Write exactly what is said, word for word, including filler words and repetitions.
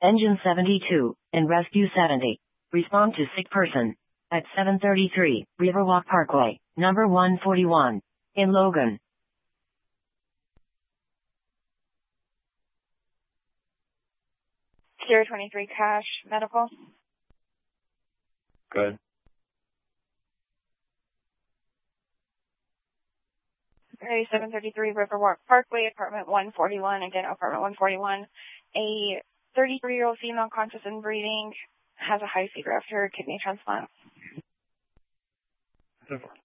Engine seventy-two, and Rescue seventy. Respond to sick person. At seven thirty-three, Riverwalk Parkway, number one forty-one. In Logan. zero twenty-three Cash Medical. Good. Okay, seven thirty-three Riverwalk Parkway, apartment one forty-one. Again, apartment one forty-one. A thirty-three-year-old female conscious and breathing has a high fever after kidney transplant. So far.